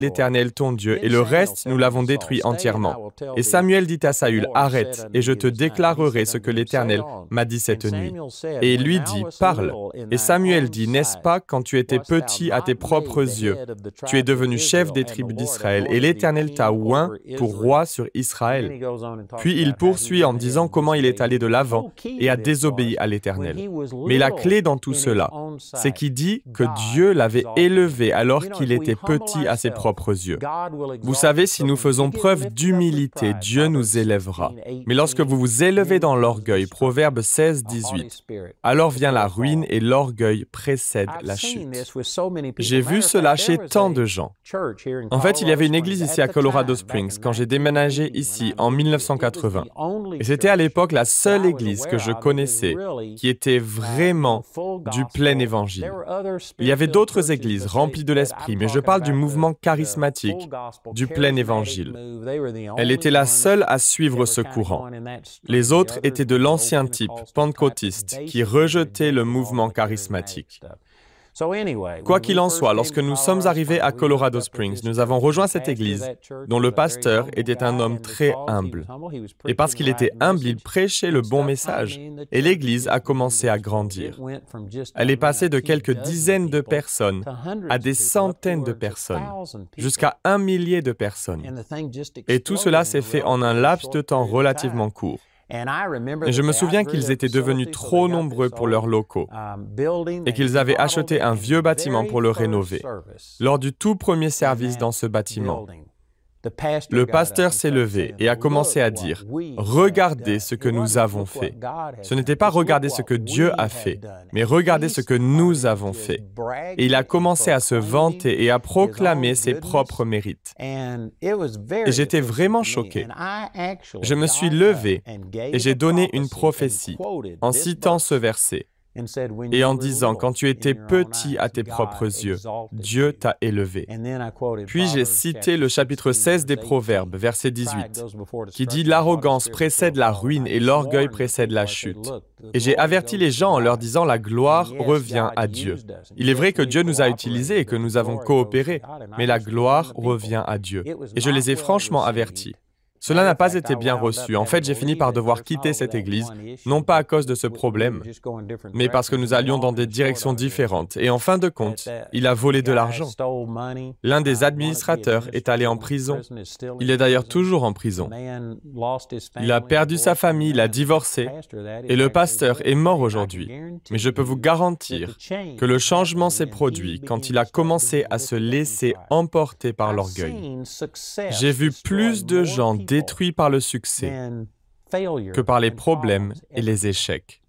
l'Éternel ton Dieu, et le reste, nous l'avons détruit entièrement. Et Samuel dit à Saül, « Arrête, et je te déclarerai ce que l'Éternel m'a dit cette nuit. » Et il lui dit, « Parle. » Et Samuel dit, « N'est-ce pas, quand tu étais petit à tes propres yeux, tu es devenu chef des tribus d'Israël, et l'Éternel t'a oint pour roi sur Israël. » Puis il poursuit en disant comment il est allé de l'avant et a désobéi à l'Éternel. Mais la clé dans tout cela, c'est qu'il dit que Dieu l'avait élevé alors qu'il était petit à ses propres yeux. Vous savez, si nous faisons preuve d'humilité, Dieu nous élèvera. Mais lorsque vous vous élevez dans l'orgueil, Proverbe 16, 18, alors vient la ruine et l'orgueil précède la chute. J'ai vu cela chez tant de gens. En fait, il y avait une église ici à Colorado Springs quand j'ai déménagé ici en 1980. Et c'était à l'époque la seule église que je connaissais qui était vraiment du plein évangile. Il y avait d'autres églises remplies de l'esprit, mais je parle du mouvement charismatique, du plein évangile. Elle était la seule à suivre ce courant. Les autres étaient de l'ancien type, pentecôtiste, qui rejetait le mouvement charismatique. Quoi qu'il en soit, lorsque nous sommes arrivés à Colorado Springs, nous avons rejoint cette église dont le pasteur était un homme très humble. Et parce qu'il était humble, il prêchait le bon message et l'église a commencé à grandir. Elle est passée de quelques dizaines de personnes à des centaines de personnes, jusqu'à 1 millier de personnes. Et tout cela s'est fait en un laps de temps relativement court. Et je me souviens qu'ils étaient devenus trop nombreux pour leurs locaux et qu'ils avaient acheté un vieux bâtiment pour le rénover. Lors du tout premier service dans ce bâtiment, le pasteur s'est levé et a commencé à dire « Regardez ce que nous avons fait. » Ce n'était pas « Regardez ce que Dieu a fait », mais « Regardez ce que nous avons fait. » Et il a commencé à se vanter et à proclamer ses propres mérites. Et j'étais vraiment choqué. Je me suis levé et j'ai donné une prophétie en citant ce verset. Et en disant, quand tu étais petit à tes propres yeux, Dieu t'a élevé. Puis j'ai cité le chapitre 16 des Proverbes, verset 18, qui dit « L'arrogance précède la ruine et l'orgueil précède la chute. » Et j'ai averti les gens en leur disant « La gloire revient à Dieu. » Il est vrai que Dieu nous a utilisés et que nous avons coopéré, mais la gloire revient à Dieu. Et je les ai franchement avertis. Cela n'a pas été bien reçu. En fait, j'ai fini par devoir quitter cette église, non pas à cause de ce problème, mais parce que nous allions dans des directions différentes. Et en fin de compte, il a volé de l'argent. L'un des administrateurs est allé en prison. Il est d'ailleurs toujours en prison. Il a perdu sa famille, il a divorcé, et le pasteur est mort aujourd'hui. Mais je peux vous garantir que le changement s'est produit quand il a commencé à se laisser emporter par l'orgueil. J'ai vu plus de gens détruits par le succès que par les problèmes et les échecs.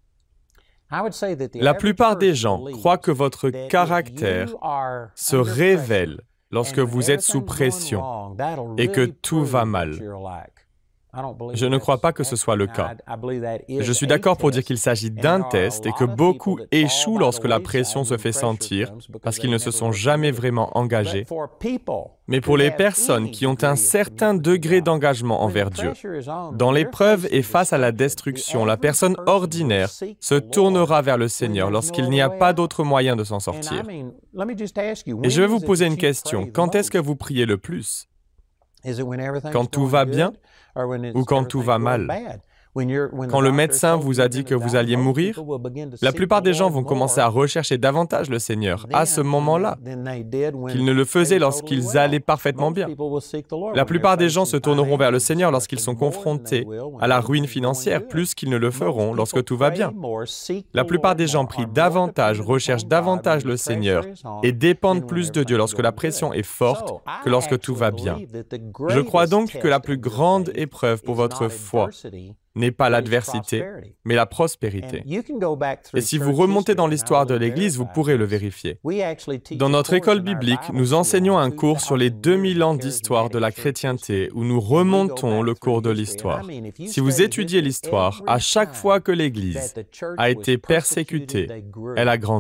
La plupart des gens croient que votre caractère se révèle lorsque vous êtes sous pression et que tout va mal. Je ne crois pas que ce soit le cas. Je suis d'accord pour dire qu'il s'agit d'un test et que beaucoup échouent lorsque la pression se fait sentir parce qu'ils ne se sont jamais vraiment engagés. Mais pour les personnes qui ont un certain degré d'engagement envers Dieu, dans l'épreuve et face à la destruction, la personne ordinaire se tournera vers le Seigneur lorsqu'il n'y a pas d'autre moyen de s'en sortir. Et je vais vous poser une question. Quand est-ce que vous priez le plus? Quand tout va bien ou quand tout va mal? Quand le médecin vous a dit que vous alliez mourir, la plupart des gens vont commencer à rechercher davantage le Seigneur à ce moment-là qu'ils ne le faisaient lorsqu'ils allaient parfaitement bien. La plupart des gens se tourneront vers le Seigneur lorsqu'ils sont confrontés à la ruine financière plus qu'ils ne le feront lorsque tout va bien. La plupart des gens prient davantage, recherchent davantage le Seigneur et dépendent plus de Dieu lorsque la pression est forte que lorsque tout va bien. Je crois donc que la plus grande épreuve pour votre foi n'est pas l'adversité, mais la prospérité. Et si vous remontez dans l'histoire de l'Église, vous pourrez le vérifier. Dans notre école biblique, nous enseignons un cours sur les 2000 ans d'histoire de la chrétienté, où nous remontons le cours de l'histoire. Si vous étudiez l'histoire, à chaque fois que l'Église a été persécutée, elle a grandi.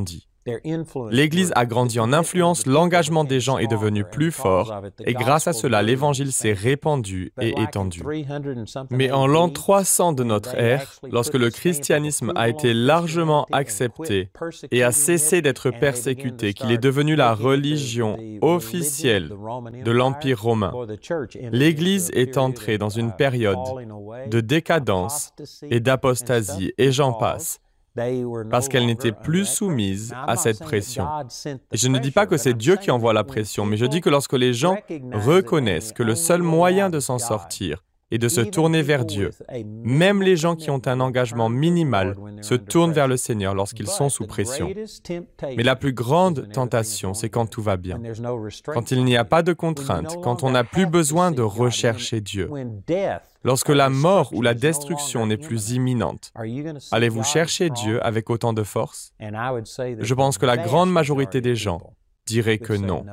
L'Église a grandi en influence, l'engagement des gens est devenu plus fort, et grâce à cela, l'Évangile s'est répandu et étendu. Mais en l'an 300 de notre ère, lorsque le christianisme a été largement accepté et a cessé d'être persécuté, qu'il est devenu la religion officielle de l'Empire romain, l'Église est entrée dans une période de décadence et d'apostasie, et j'en passe, parce qu'elle n'était plus soumise à cette pression. Et je ne dis pas que c'est Dieu qui envoie la pression, mais je dis que lorsque les gens reconnaissent que le seul moyen de s'en sortir est de se tourner vers Dieu, même les gens qui ont un engagement minimal se tournent vers le Seigneur lorsqu'ils sont sous pression. Mais la plus grande tentation, c'est quand tout va bien, quand il n'y a pas de contrainte, quand on n'a plus besoin de rechercher Dieu. Lorsque la mort ou la destruction n'est plus imminente, allez-vous chercher Dieu avec autant de force? Je pense que la grande majorité des gens diraient que non.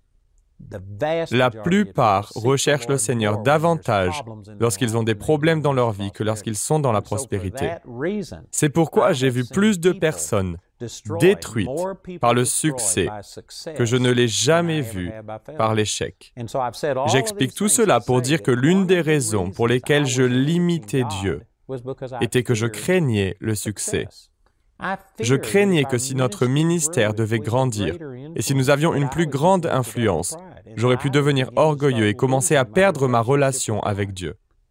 La plupart recherchent le Seigneur davantage lorsqu'ils ont des problèmes dans leur vie que lorsqu'ils sont dans la prospérité. C'est pourquoi j'ai vu plus de personnes détruites par le succès que je ne l'ai jamais vu par l'échec. J'explique tout cela pour dire que l'une des raisons pour lesquelles je limitais Dieu était que je craignais le succès. Je craignais que si notre ministère devait grandir et si nous avions une plus grande influence, j'aurais pu devenir orgueilleux et commencer à perdre ma relation avec Dieu.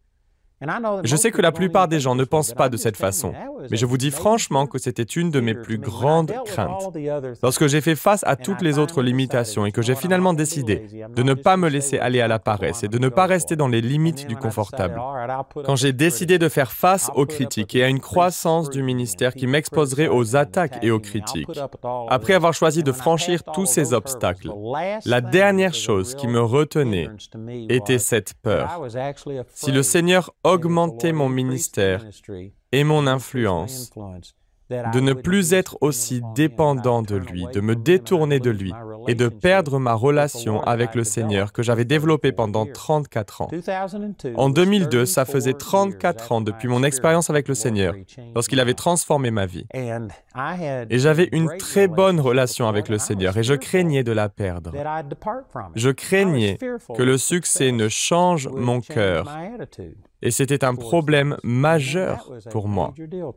Je sais que la plupart des gens ne pensent pas de cette façon, mais je vous dis franchement que c'était une de mes plus grandes craintes. Lorsque j'ai fait face à toutes les autres limitations et que j'ai finalement décidé de ne pas me laisser aller à la paresse et de ne pas rester dans les limites du confortable, quand j'ai décidé de faire face aux critiques et à une croissance du ministère qui m'exposerait aux attaques et aux critiques, après avoir choisi de franchir tous ces obstacles, la dernière chose qui me retenait était cette peur. Si le Seigneur augmentait mon ministère et mon influence, de ne plus être aussi dépendant de lui, de me détourner de lui et de perdre ma relation avec le Seigneur que j'avais développée pendant 34 ans. En 2002, ça faisait 34 ans depuis mon expérience avec le Seigneur, lorsqu'il avait transformé ma vie. Et j'avais une très bonne relation avec le Seigneur et je craignais de la perdre. Je craignais que le succès ne change mon cœur. Et c'était un problème majeur pour moi.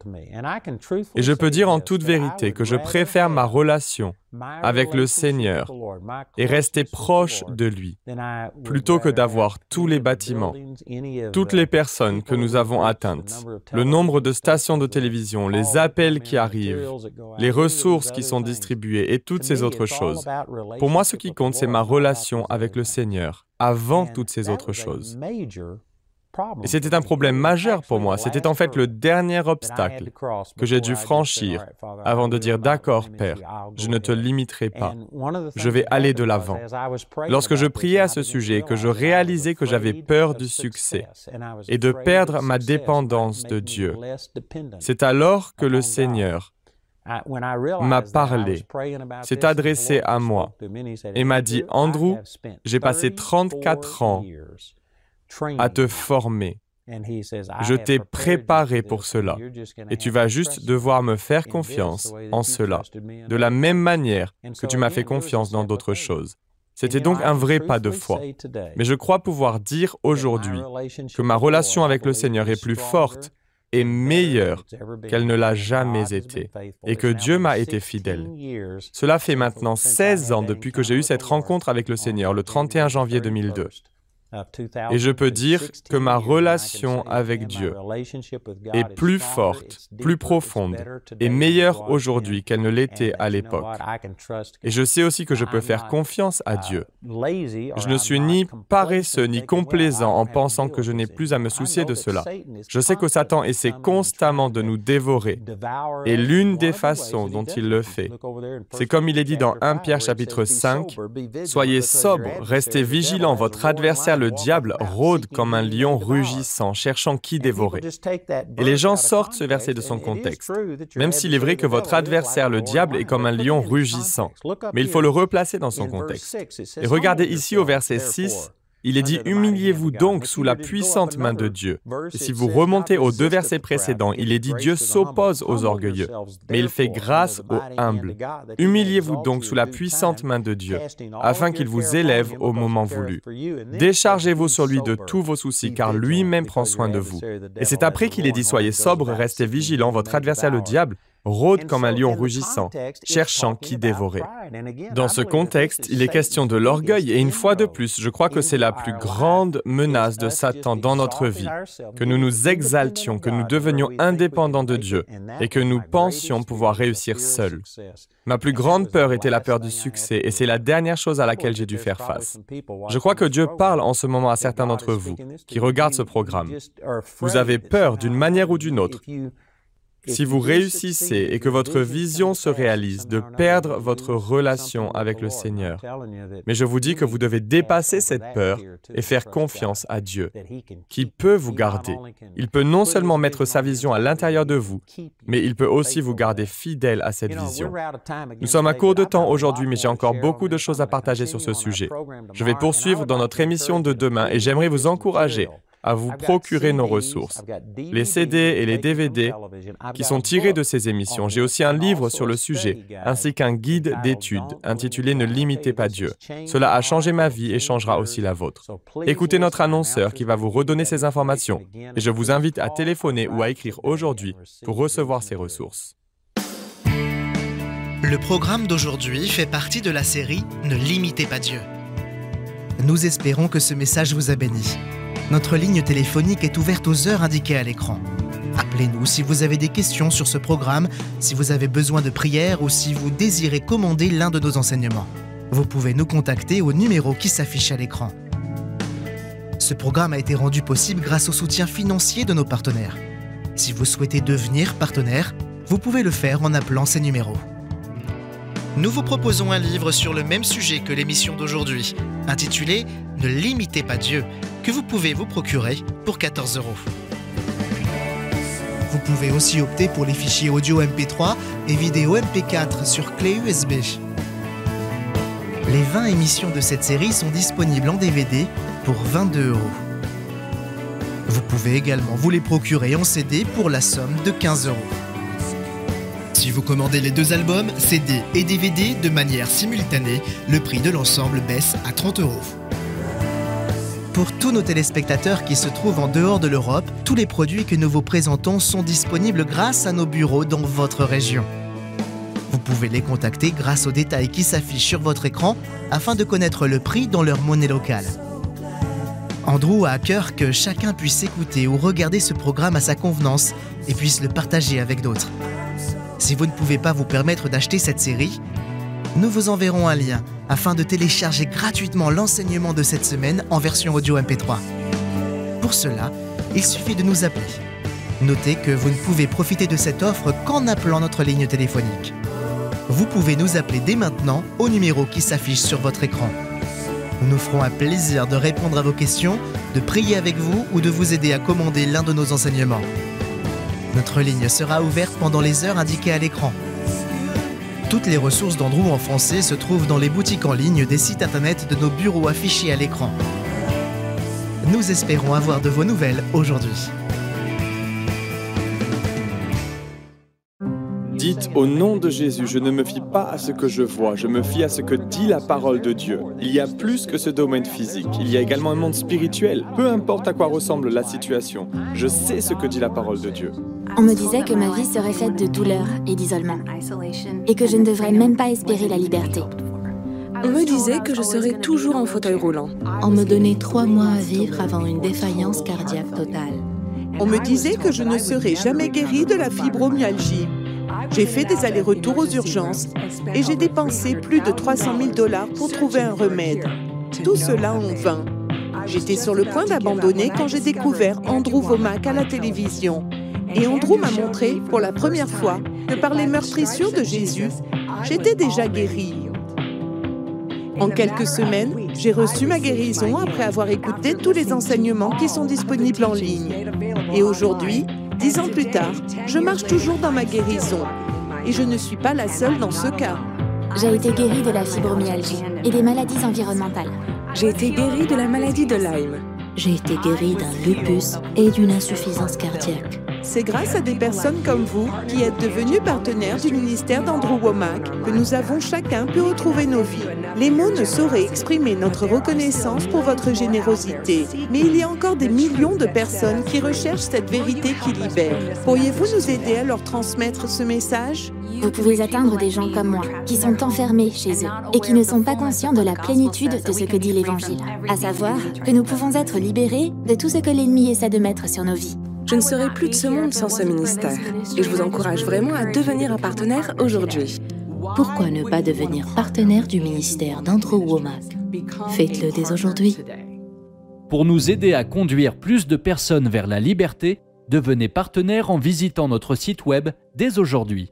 Et je peux dire en toute vérité que je préfère ma relation avec le Seigneur et rester proche de lui, plutôt que d'avoir tous les bâtiments, toutes les personnes que nous avons atteintes, le nombre de stations de télévision, les appels qui arrivent, les ressources qui sont distribuées et toutes ces autres choses. Pour moi, ce qui compte, c'est ma relation avec le Seigneur, avant toutes ces autres choses. Et c'était un problème majeur pour moi. C'était en fait le dernier obstacle que j'ai dû franchir avant de dire « D'accord, Père, je ne te limiterai pas. Je vais aller de l'avant. » Lorsque je priais à ce sujet, que je réalisais que j'avais peur du succès et de perdre ma dépendance de Dieu, c'est alors que le Seigneur m'a parlé, s'est adressé à moi et m'a dit « Andrew, j'ai passé 34 ans à te former. Je t'ai préparé pour cela et tu vas juste devoir me faire confiance en cela, de la même manière que tu m'as fait confiance dans d'autres choses. » C'était donc un vrai pas de foi. Mais je crois pouvoir dire aujourd'hui que ma relation avec le Seigneur est plus forte et meilleure qu'elle ne l'a jamais été, et que Dieu m'a été fidèle. Cela fait maintenant 16 ans depuis que j'ai eu cette rencontre avec le Seigneur, le 31 janvier 2002. Et je peux dire que ma relation avec Dieu est plus forte, plus profonde et meilleure aujourd'hui qu'elle ne l'était à l'époque. Et je sais aussi que je peux faire confiance à Dieu. Je ne suis ni paresseux ni complaisant en pensant que je n'ai plus à me soucier de cela. Je sais que Satan essaie constamment de nous dévorer. Et l'une des façons dont il le fait, c'est comme il est dit dans 1 Pierre chapitre 5, « Soyez sobres, restez vigilants, votre adversaire le diable rôde comme un lion rugissant, cherchant qui dévorer. » Et les gens sortent ce verset de son contexte. Même s'il est vrai que votre adversaire, le diable, est comme un lion rugissant. Mais il faut le replacer dans son contexte. Et regardez ici au verset 6, Il est dit « Humiliez-vous donc sous la puissante main de Dieu ». Et si vous remontez aux 2 versets précédents, il est dit « Dieu s'oppose aux orgueilleux, mais il fait grâce aux humbles ». Humiliez-vous donc sous la puissante main de Dieu, afin qu'il vous élève au moment voulu. Déchargez-vous sur lui de tous vos soucis, car lui-même prend soin de vous. Et c'est après qu'il est dit « Soyez sobres, restez vigilants, votre adversaire le diable rôde comme un lion rugissant, cherchant qui dévorer. » Dans ce contexte, il est question de l'orgueil, et une fois de plus, je crois que c'est la plus grande menace de Satan dans notre vie, que nous nous exaltions, que nous devenions indépendants de Dieu, et que nous pensions pouvoir réussir seuls. Ma plus grande peur était la peur du succès, et c'est la dernière chose à laquelle j'ai dû faire face. Je crois que Dieu parle en ce moment à certains d'entre vous qui regardent ce programme. Vous avez peur d'une manière ou d'une autre. Si vous réussissez et que votre vision se réalise, de perdre votre relation avec le Seigneur. Mais je vous dis que vous devez dépasser cette peur et faire confiance à Dieu, qui peut vous garder. Il peut non seulement mettre sa vision à l'intérieur de vous, mais il peut aussi vous garder fidèle à cette vision. Nous sommes à court de temps aujourd'hui, mais j'ai encore beaucoup de choses à partager sur ce sujet. Je vais poursuivre dans notre émission de demain et j'aimerais vous encourager à vous procurer nos ressources, les CD et les DVD qui sont tirés de ces émissions. J'ai aussi un livre sur le sujet, ainsi qu'un guide d'études intitulé « Ne limitez pas Dieu ». Cela a changé ma vie et changera aussi la vôtre. Écoutez notre annonceur qui va vous redonner ces informations et je vous invite à téléphoner ou à écrire aujourd'hui pour recevoir ces ressources. Le programme d'aujourd'hui fait partie de la série « Ne limitez pas Dieu ». Nous espérons que ce message vous a béni. Notre ligne téléphonique est ouverte aux heures indiquées à l'écran. Appelez-nous si vous avez des questions sur ce programme, si vous avez besoin de prière ou si vous désirez commander l'un de nos enseignements. Vous pouvez nous contacter au numéro qui s'affiche à l'écran. Ce programme a été rendu possible grâce au soutien financier de nos partenaires. Si vous souhaitez devenir partenaire, vous pouvez le faire en appelant ces numéros. Nous vous proposons un livre sur le même sujet que l'émission d'aujourd'hui, intitulé « Ne limitez pas Dieu », que vous pouvez vous procurer pour 14 €. Vous pouvez aussi opter pour les fichiers audio MP3 et vidéo MP4 sur clé USB. Les 20 émissions de cette série sont disponibles en DVD pour 22 €. Vous pouvez également vous les procurer en CD pour la somme de 15 €. Si vous commandez les 2 albums, CD et DVD de manière simultanée, le prix de l'ensemble baisse à 30 €. Pour tous nos téléspectateurs qui se trouvent en dehors de l'Europe, tous les produits que nous vous présentons sont disponibles grâce à nos bureaux dans votre région. Vous pouvez les contacter grâce aux détails qui s'affichent sur votre écran afin de connaître le prix dans leur monnaie locale. Andrew a à cœur que chacun puisse écouter ou regarder ce programme à sa convenance et puisse le partager avec d'autres. Si vous ne pouvez pas vous permettre d'acheter cette série, nous vous enverrons un lien afin de télécharger gratuitement l'enseignement de cette semaine en version audio MP3. Pour cela, il suffit de nous appeler. Notez que vous ne pouvez profiter de cette offre qu'en appelant notre ligne téléphonique. Vous pouvez nous appeler dès maintenant au numéro qui s'affiche sur votre écran. Nous nous ferons un plaisir de répondre à vos questions, de prier avec vous ou de vous aider à commander l'un de nos enseignements. Notre ligne sera ouverte pendant les heures indiquées à l'écran. Toutes les ressources d'Andrew en français se trouvent dans les boutiques en ligne des sites internet de nos bureaux affichés à l'écran. Nous espérons avoir de vos nouvelles aujourd'hui. Dites au nom de Jésus, je ne me fie pas à ce que je vois, je me fie à ce que dit la parole de Dieu. Il y a plus que ce domaine physique, il y a également un monde spirituel. Peu importe à quoi ressemble la situation, je sais ce que dit la parole de Dieu. On me disait que ma vie serait faite de douleur et d'isolement, et que je ne devrais même pas espérer la liberté. On me disait que je serais toujours en fauteuil roulant. On me donnait 3 mois à vivre avant une défaillance cardiaque totale. On me disait que je ne serais jamais guérie de la fibromyalgie. J'ai fait des allers-retours aux urgences et j'ai dépensé plus de 300 000 $ pour trouver un remède. Tout cela en vain. J'étais sur le point d'abandonner quand j'ai découvert Andrew Wommack à la télévision. Et Andrew m'a montré, pour la première fois, que par les meurtrissures de Jésus, j'étais déjà guérie. En quelques semaines, j'ai reçu ma guérison après avoir écouté tous les enseignements qui sont disponibles en ligne. Et aujourd'hui, 10 ans plus tard, je marche toujours dans ma guérison. Et je ne suis pas la seule dans ce cas. J'ai été guérie de la fibromyalgie et des maladies environnementales. J'ai été guérie de la maladie de Lyme. J'ai été guérie d'un lupus et d'une insuffisance cardiaque. C'est grâce à des personnes comme vous qui êtes devenus partenaires du ministère d'Andrew Wommack que nous avons chacun pu retrouver nos vies. Les mots ne sauraient exprimer notre reconnaissance pour votre générosité, mais il y a encore des millions de personnes qui recherchent cette vérité qui libère. Pourriez-vous nous aider à leur transmettre ce message? Vous pouvez atteindre des gens comme moi, qui sont enfermés chez eux et qui ne sont pas conscients de la plénitude de ce que dit l'Évangile, à savoir que nous pouvons être libérés de tout ce que l'ennemi essaie de mettre sur nos vies. Je ne serai plus de ce monde sans ce ministère. Et je vous encourage vraiment à devenir un partenaire aujourd'hui. Pourquoi ne pas devenir partenaire du ministère d'Andrew Wommack? Faites-le dès aujourd'hui. Pour nous aider à conduire plus de personnes vers la liberté, devenez partenaire en visitant notre site web dès aujourd'hui.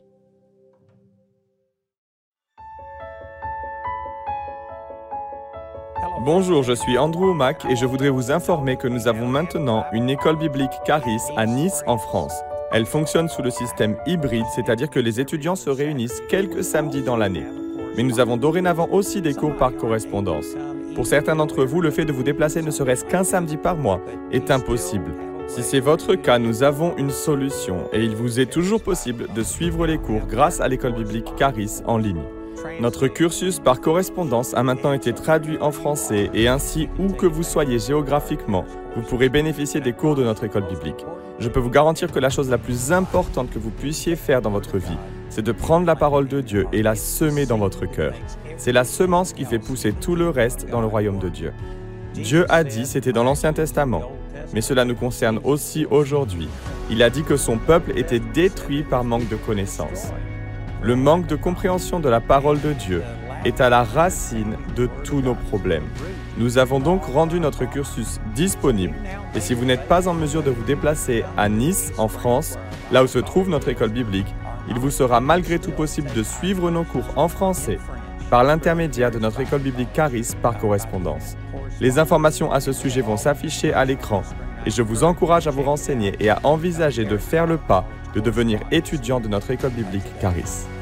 Bonjour, je suis Andrew Wommack et je voudrais vous informer que nous avons maintenant une école biblique Charis à Nice en France. Elle fonctionne sous le système hybride, c'est-à-dire que les étudiants se réunissent quelques samedis dans l'année. Mais nous avons dorénavant aussi des cours par correspondance. Pour certains d'entre vous, le fait de vous déplacer ne serait-ce qu'un samedi par mois est impossible. Si c'est votre cas, nous avons une solution et il vous est toujours possible de suivre les cours grâce à l'école biblique Charis en ligne. Notre cursus par correspondance a maintenant été traduit en français et ainsi, où que vous soyez géographiquement, vous pourrez bénéficier des cours de notre école biblique. Je peux vous garantir que la chose la plus importante que vous puissiez faire dans votre vie, c'est de prendre la parole de Dieu et la semer dans votre cœur. C'est la semence qui fait pousser tout le reste dans le royaume de Dieu. Dieu a dit, c'était dans l'Ancien Testament, mais cela nous concerne aussi aujourd'hui. Il a dit que son peuple était détruit par manque de connaissance. Le manque de compréhension de la parole de Dieu est à la racine de tous nos problèmes. Nous avons donc rendu notre cursus disponible. Et si vous n'êtes pas en mesure de vous déplacer à Nice, en France, là où se trouve notre école biblique, il vous sera malgré tout possible de suivre nos cours en français par l'intermédiaire de notre école biblique Charis par correspondance. Les informations à ce sujet vont s'afficher à l'écran et je vous encourage à vous renseigner et à envisager de faire le pas de devenir étudiant de notre école biblique Charis.